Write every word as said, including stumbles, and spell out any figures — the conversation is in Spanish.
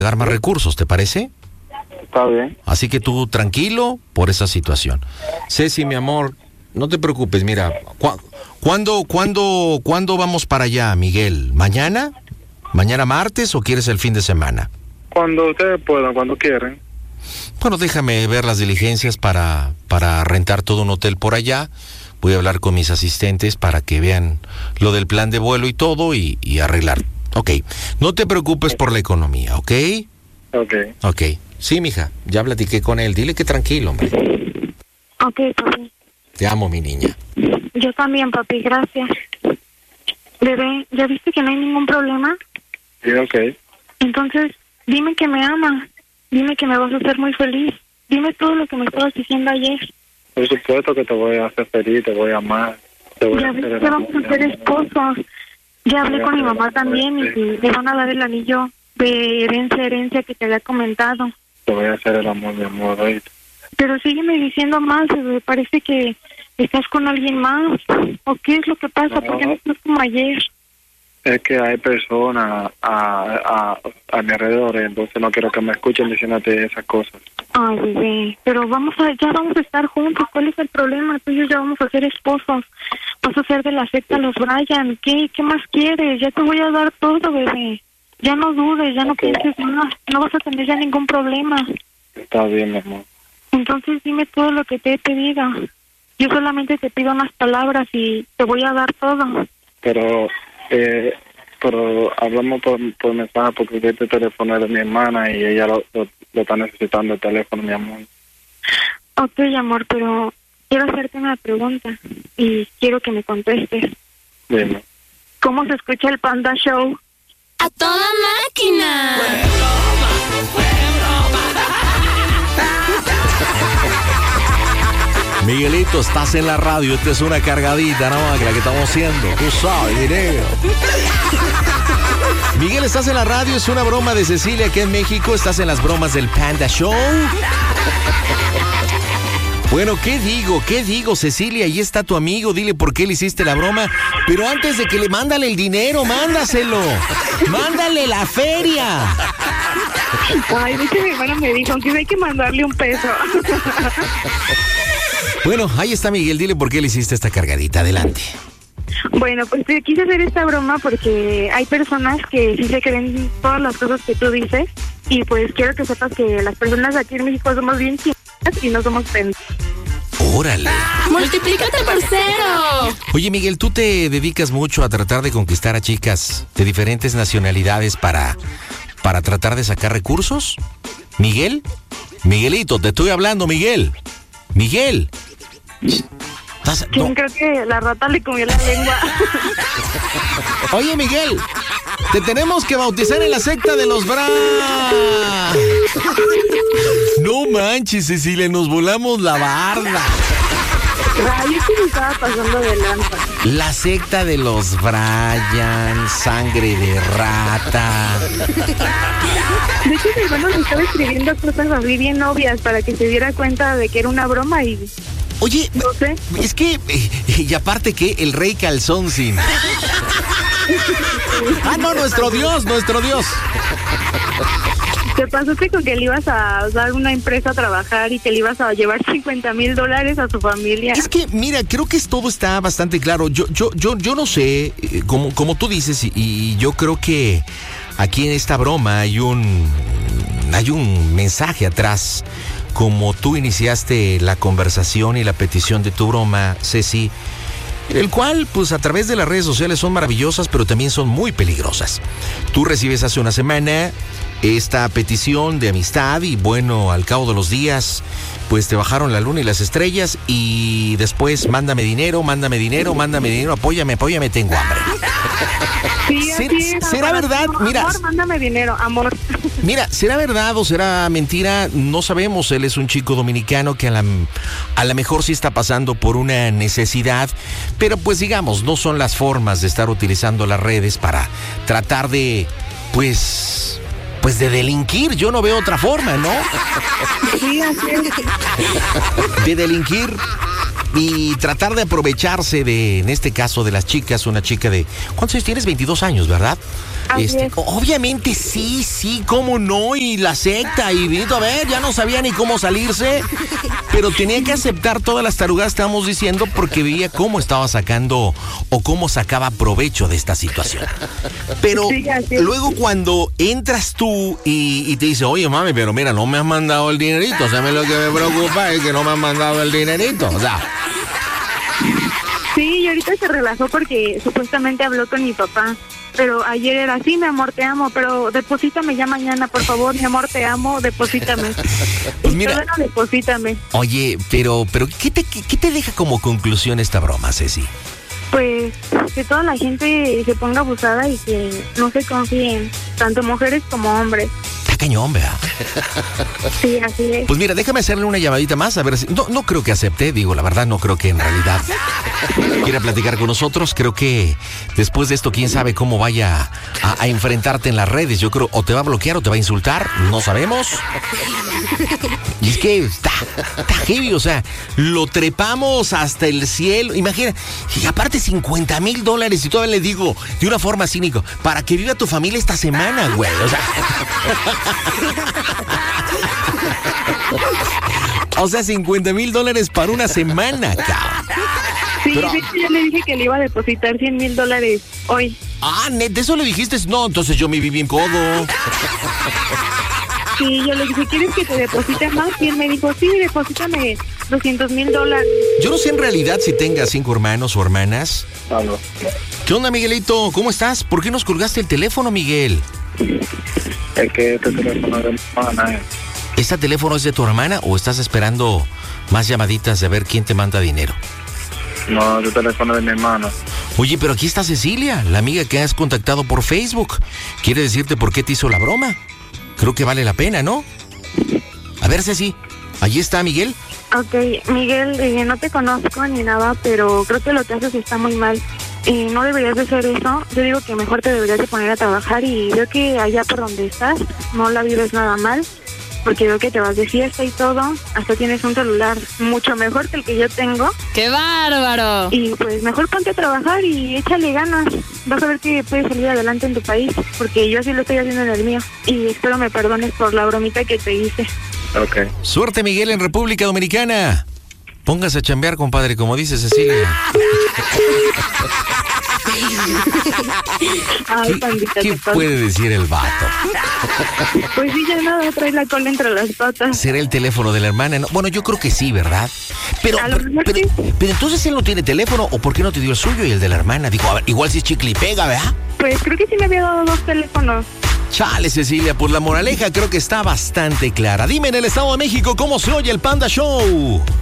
dar más recursos, ¿te parece? Está bien. Así que tú tranquilo por esa situación. Ceci, mi amor, no te preocupes, mira, ¿cu- ¿cuándo, cuándo, ¿cuándo vamos para allá, Miguel? ¿Mañana? ¿Mañana martes o quieres el fin de semana? Cuando ustedes puedan, cuando quieran. Bueno, déjame ver las diligencias para, para rentar todo un hotel por allá. Voy a hablar con mis asistentes para que vean lo del plan de vuelo y todo y, y arreglar. Ok, no te preocupes por la economía, ¿ok? Ok. Ok. Sí, mija, ya platiqué con él. Dile que tranquilo, hombre. Ok, papi. Te amo, mi niña. Yo también, papi, gracias. Bebé, ¿ya viste que no hay ningún problema? Sí, ok. Entonces, dime que me amas. Dime que me vas a hacer muy feliz. Dime todo lo que me estabas diciendo ayer. Por supuesto que te voy a hacer feliz, te voy a amar. Te voy Ya a hacer ves el que amor, vamos a ser mi amor. esposos. Ya hablé con mi mamá también y que le van a dar el anillo de herencia, herencia que te había comentado. Te voy a hacer el amor, mi amor, ¿oíste? Pero sígueme diciendo más, me parece que estás con alguien más. ¿O qué es lo que pasa? No. ¿Por qué no estás como ayer? Es que hay personas a, a, a mi alrededor, entonces no quiero que me escuchen diciéndote esas cosas. Ay, bebé, pero vamos a, ya vamos a estar juntos. ¿Cuál es el problema? Tú y yo ya vamos a ser esposos. Vas a ser de la secta Los Bryan. ¿Qué, qué más quieres? Ya te voy a dar todo, bebé. Ya no dudes, ya no Ok. pienses más. No vas a tener ya ningún problema. Está bien, mi amor. Entonces dime todo lo que te he pedido. Yo solamente te pido unas palabras y te voy a dar todo. Pero, eh, pero hablamos por, por mensaje porque este teléfono es de mi hermana y ella lo, lo, lo está necesitando el teléfono, mi amor. Ok, amor, pero quiero hacerte una pregunta y quiero que me contestes. Dime. ¿Cómo se escucha el Panda Show? ¡A toda máquina! Miguelito, estás en la radio. Esta es una cargadita, ¿no? Que la que estamos haciendo. Tú sabes, dinero. Miguel, estás en la radio. Es una broma de Cecilia aquí en México. Estás en las bromas del Panda Show. Bueno, ¿qué digo? ¿Qué digo, Cecilia? Ahí está tu amigo. Dile por qué le hiciste la broma. Pero antes de que le mándale el dinero, mándaselo. Mándale la feria. Ay, de hecho mi hermana me dijo que hay que mandarle un peso. Bueno, ahí está Miguel. Dile por qué le hiciste esta cargadita. Adelante. Bueno, pues te quise hacer esta broma porque hay personas que sí se creen todas las cosas que tú dices. Y pues quiero que sepas que las personas aquí en México somos bien chingadas y no somos pendejos. Órale. ¡Multiplícate por cero! Oye, Miguel, ¿tú te dedicas mucho a tratar de conquistar a chicas de diferentes nacionalidades para, para tratar de sacar recursos? ¿Miguel? Miguelito, te estoy hablando, Miguel. Miguel. ¿Estás- Yo no? creo que la rata le comió la lengua. Oye, Miguel, te tenemos que bautizar en la secta de los Bra. No manches, Cecilia, nos volamos la barda. Ay, es que me estaba pasando de lanza. La secta de los Bryan, sangre de rata. De hecho, mi hermano me estaba escribiendo cosas así bien obvias para que se diera cuenta de que era una broma y Oye, no sé. es que, eh, y aparte que el rey calzón sin. Ah, no, nuestro Dios, nuestro Dios. Te pasaste con que le ibas a dar una empresa a trabajar y que le ibas a llevar cincuenta mil dólares a su familia. Es que, mira, creo que todo está bastante claro. Yo, yo, yo, yo no sé, eh, como, como tú dices, y, y yo creo que aquí en esta broma hay un, hay un mensaje atrás. Como tú iniciaste la conversación y la petición de tu broma, Ceci, el cual, pues a través de las redes sociales son maravillosas, pero también son muy peligrosas. Tú recibes hace una semana esta petición de amistad y bueno, al cabo de los días, pues te bajaron la luna y las estrellas y después mándame dinero, mándame dinero, mándame dinero, apóyame, apóyame, tengo hambre. Sí, así ¿Será, es, será amor, verdad? amor, Mira, mándame dinero, amor. mira, ¿será verdad o será mentira? No sabemos. Él es un chico dominicano que a la, a la mejor sí está pasando por una necesidad, pero pues digamos, no son las formas de estar utilizando las redes para tratar de, pues, pues de delinquir. Yo no veo otra forma, ¿no? Sí, así es. De delinquir y tratar de aprovecharse de, en este caso, de las chicas, una chica de... ¿Cuántos años tienes? veintidós años, ¿verdad? Así Este, es. obviamente sí, sí, cómo no, y la secta, y Vito, a ver, ya no sabía ni cómo salirse, pero tenía que aceptar todas las tarugadas que estábamos diciendo porque veía cómo estaba sacando o cómo sacaba provecho de esta situación. Pero Sí, así es. luego cuando entras tú y, y te dice, oye mami, pero mira, no me has mandado el dinerito, o sea, a mí lo que me preocupa es que no me has mandado el dinerito, o sea... Sí, y ahorita se relajó porque supuestamente habló con mi papá. Pero ayer era así, mi amor, te amo, pero deposítame ya mañana, por favor, mi amor, te amo, deposítame. Pues mira- Bueno, deposítame. Oye, pero, pero ¿qué te, qué, qué te deja como conclusión esta broma, Ceci? Pues que toda la gente se ponga abusada y que no se confíen, tanto mujeres como hombres. Está cañón, ¿verdad? Sí, así es. Pues mira, déjame hacerle una llamadita más, a ver si... No, no creo que acepte, digo, la verdad no creo que en realidad quiera platicar con nosotros. Creo que después de esto, quién sabe cómo vaya a, a enfrentarte en las redes. Yo creo, o te va a bloquear o te va a insultar, no sabemos. Y es que está, está heavy, o sea, lo trepamos hasta el cielo. Imagina, y aparte cincuenta mil dólares y todavía le digo de una forma cínica, para que viva tu familia esta semana, güey, o sea... O sea, cincuenta mil dólares para una semana, cabrón. Sí, pero- de hecho yo le dije que le iba a depositar cien mil dólares hoy. Ah, net, ¿de eso le dijiste? No, entonces yo me vi bien codo. Sí, yo le dije, ¿quieres que te deposite más? Y él me dijo, sí, deposítame doscientos mil dólares. Yo no sé en realidad si tengas cinco hermanos o hermanas. Aló. ¿Qué onda, Miguelito? ¿Cómo estás? ¿Por qué nos colgaste el teléfono, Miguel? Es que este teléfono de mi hermana es. ¿Este teléfono es de tu hermana o estás esperando más llamaditas de ver quién te manda dinero? No, este teléfono de mi hermano. Oye, pero aquí está Cecilia, la amiga que has contactado por Facebook. ¿Quiere decirte por qué te hizo la broma? Creo que vale la pena, ¿no? A ver, Ceci, allí está Miguel. Ok, Miguel, eh, no te conozco ni nada, pero creo que lo que haces está muy mal. Eh, no deberías de hacer eso. Yo digo que mejor te deberías de poner a trabajar y veo que allá por donde estás no la vives nada mal, porque veo que te vas de fiesta y todo. Hasta tienes un celular mucho mejor que el que yo tengo. ¡Qué bárbaro! Y pues mejor ponte a trabajar y échale ganas. Vas a ver que puedes salir adelante en tu país, porque yo así lo estoy haciendo en el mío. Y espero me perdones por la bromita que te hice. Ok. Suerte, Miguel, en República Dominicana. Póngase a chambear, compadre, como dice Cecilia. Ay, ¿Qué, pandita, qué te pasas. puede decir el vato? Pues sí, ya nada, trae la cola entre las patas. ¿Será el teléfono de la hermana? No, bueno, yo creo que sí, ¿verdad? Pero, A lo pero, mejor pero, sí. pero entonces él no tiene teléfono, ¿o por qué no te dio el suyo y el de la hermana? Dijo, a ver, igual si es chicle y pega, ¿verdad? Pues creo que sí me había dado dos teléfonos. Chale, Cecilia, pues la moraleja creo que está bastante clara. Dime en el Estado de México cómo se oye el Panda Show.